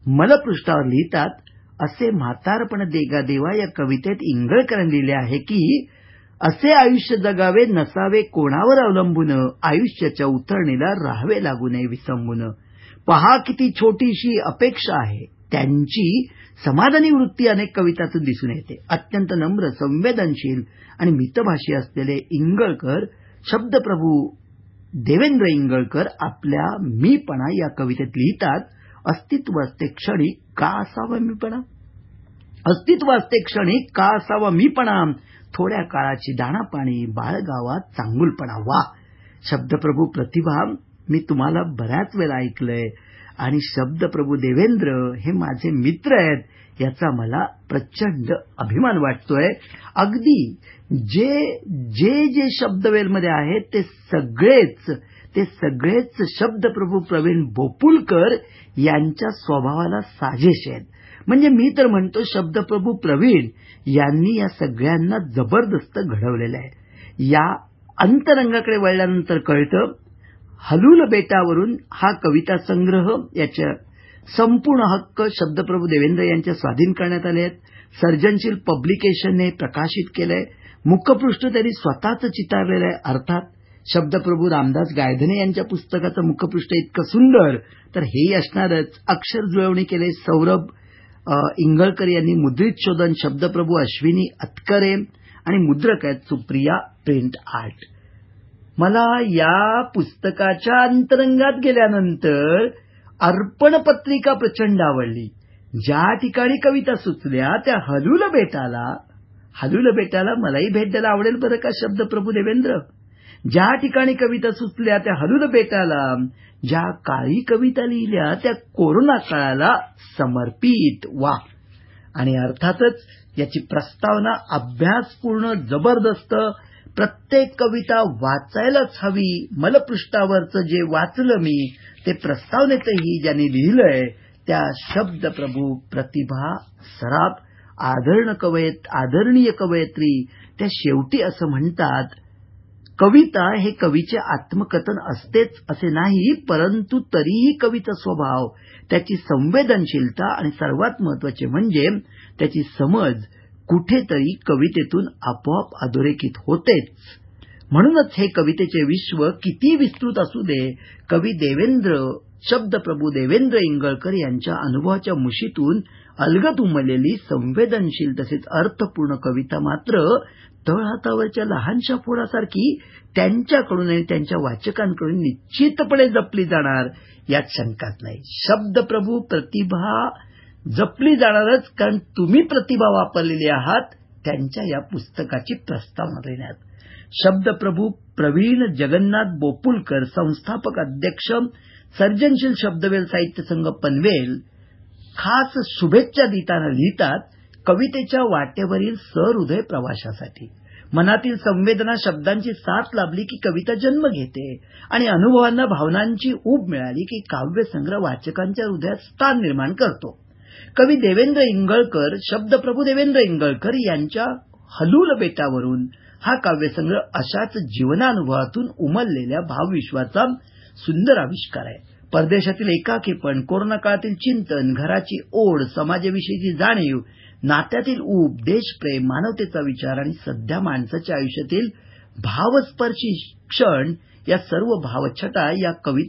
मलपृष्ठावर लिहितात, असे म्हातारपण देगा देवा या कवितेत इंगळकरांनी लिहिले आहे की असे आयुष्य जगावे नसावे कोणावर अवलंबून, आयुष्याच्या उतरणीला राहावे लागू नये विसंबून. पहा किती छोटीशी अपेक्षा आहे त्यांची समाधानी वृत्ती अनेक कवितांतून दिसून येते. अत्यंत नम्र, संवेदनशील आणि मितभाषी असलेले इंगळकर, शब्दप्रभू देवेंद्र इंगळकर आपल्या मीपणा या कवितेत लिहितात, अस्तित्व असते क्षणी का असावा मीपणा, अस्तित्व असते क्षणी का असावा मीपणा, थोड्या काळाची दाणापाणी बाळगावा चांगुलपणा. वा, शब्दप्रभू प्रतिभा मी तुम्हाला बऱ्याच वेळा ऐकलंय आणि शब्दप्रभू देवेंद्र हे माझे मित्र आहेत याचा मला प्रचंड अभिमान वाटतोय. अगदी जे जे जे शब्दवेलमध्ये आहेत ते सगळेच शब्दप्रभू प्रवीण बोपुलकर यांच्या स्वभावाला साजेश आहेत. म्हणजे मी तर म्हणतो शब्दप्रभू प्रवीण यांनी या सगळ्यांना जबरदस्त घडवलेलं आहे. या अंतरंगाकडे वळल्यानंतर कळतं, हलूल बेटावरून हा कविता संग्रह याच्या संपूर्ण हक्क शब्दप्रभू देवेंद्र यांच्या स्वाधीन करण्यात आले आहेत. सर्जनशील पब्लिकेशनने प्रकाशित केलंय. मुखपृष्ठ त्यांनी स्वतःच चितारलेलं आहे. अर्थात शब्दप्रभू रामदास गायधने यांच्या पुस्तकाचं मुखपृष्ठ इतकं सुंदर तर हेही असणारच. अक्षर जुळवणी केले सौरभ इंगळकर यांनी. मुद्रित शोधन शब्दप्रभू अश्विनी अतकरे आणि मुद्रक आहेत सुप्रिया प्रिंट आर्ट. मला या पुस्तकाच्या अंतरंगात गेल्यानंतर अर्पण पत्रिका प्रचंड आवडली. ज्या ठिकाणी कविता सुचल्या त्या हलूल बेटाला मलाही भेट द्यायला आवडेल बरं का शब्दप्रभू देवेंद्र. ज्या ठिकाणी कविता सुचल्या त्या हलूल बेटाला, ज्या काळी कविता लिहिल्या त्या कोरोना काळाला समर्पित. वा, आणि अर्थातच याची प्रस्तावना अभ्यासपूर्ण, जबरदस्त. प्रत्येक कविता वाचायलाच हवी. मलपृष्ठावरचं जे वाचलं मी ते प्रस्तावनेतही ज्यांनी लिहिलंय त्या शब्दप्रभू प्रतिभा सराफ, आदरणीय कवयित्री. त्या शेवटी असं म्हणतात, कविता हे कवीचे आत्मकथन असतेच असे नाही, परंतु तरीही कवीचा स्वभाव, त्याची संवेदनशीलता आणि सर्वात महत्वाचे म्हणजे त्याची समज कुठेतरी कवितेतून आपोआप अधोरेखित होतेच. म्हणूनच हे कवितेचे विश्व किती विस्तृत असू दे, कवी शब्दप्रभू देवेंद्र इंगळकर यांच्या अनुभवाच्या मुशीतून अलगद उमललेली संवेदनशील तसेच अर्थपूर्ण कविता मात्र तळहातावरच्या लहानशा फोडासारखी त्यांच्याकडून आणि त्यांच्या वाचकांकडून निश्चितपणे जपली जाणार यात शंकाच नाही. शब्दप्रभू प्रतिभा जपली जाणारच, कारण तुम्ही प्रतिभा वापरलेली आहात त्यांच्या या पुस्तकाची प्रस्तावना देण्यात. शब्दप्रभू प्रवीण जगन्नाथ बोपुलकर, संस्थापक अध्यक्ष, सर्जनशील शब्दवेल साहित्य संघ पनवेल, खास शुभेच्छा देताना लिहितात, कवितेच्या वाटेवरील सहृदय प्रवासासाठी मनातील संवेदना शब्दांची साथ लाभली की कविता जन्म घेते आणि अनुभवांना भावनांची ऊब मिळाली की काव्यसंग्रह वाचकांच्या हृदयात स्थान निर्माण करतो. कवी देवेंद्र इंगळकर, शब्दप्रभू देवेंद्र इंगळकर यांच्या हलूल बेटावरून हा काव्यसंग्रह अशाच जीवनानुभवातून उमललेल्या भावविश्वाचा सुंदर आविष्कार आहे. परदेशातील एकाकीपण, कोरोना काळातील चिंतन, घराची ओढ, समाजाविषयीची जाणीव, नात्यातील ऊब, देशप्रेम, मानवतेचा विचार आणि सध्या माणसाच्या आयुष्यातील भावस्पर्शी क्षण या सर्व भावछटा या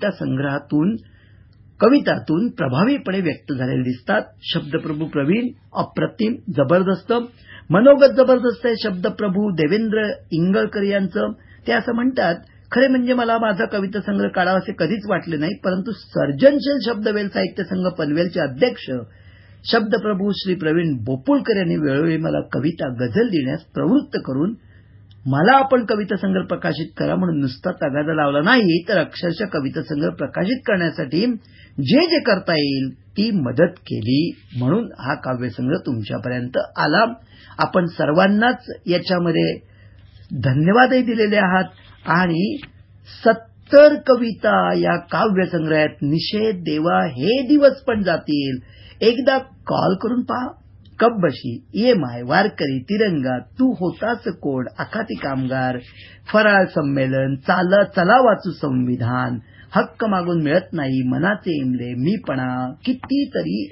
कवितातून प्रभावीपणे व्यक्त झालेले दिसतात. शब्दप्रभू प्रवीण अप्रतिम, जबरदस्त, मनोगत जबरदस्त आहे शब्दप्रभू देवेंद्र इंगळकर यांचं. ते असं म्हणतात, खरे म्हणजे मला माझा कविता संग्रह काढावा असे कधीच वाटले नाही, परंतु सर्जनशील शब्दवेल साहित्य संघ पनवेलचे अध्यक्ष शब्दप्रभू श्री प्रवीण बोपुलकर यांनी वेळोवेळी मला कविता, गझल लिहिण्यास प्रवृत्त करून मला आपण कविता संग्रह प्रकाशित करा म्हणून नुसता तगादा लावला नाही, तर अक्षरशः कविता संग्रह प्रकाशित करण्यासाठी जे जे करता येईल ती मदत केली. म्हणून हा काव्यसंग्रह तुमच्यापर्यंत आला. आपण सर्वांनाच याच्यामध्ये धन्यवादही दिलेले आहात आणि 70 कविता या काव्यसंग्रहात. निषेध देवा हे दिवस पण जातील. एकदा कॉल करून पहा. कब्बशी, EMI, वारकरी, तिरंगा, तू होतास कोण, आखाती कामगार, फराळ संमेलन, चला वाचू संविधान, हक्क मागून मिळत नाही, मनाचे इमले, मीपणा, कितीतरी